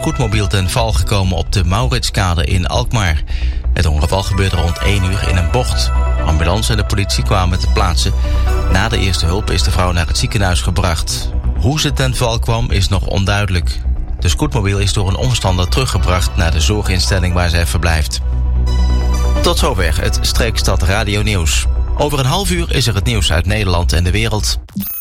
scootmobiel ten val gekomen op de Mauritskade in Alkmaar. Het ongeval gebeurde rond 1 uur in een bocht. Ambulance en de politie kwamen ter plaatse. Na de eerste hulp is de vrouw naar het ziekenhuis gebracht. Hoe ze ten val kwam is nog onduidelijk. De scootmobiel is door een omstander teruggebracht naar de zorginstelling waar zij verblijft. Tot zover het Streekstad Radio Nieuws. Over een half uur is er het nieuws uit Nederland en de wereld.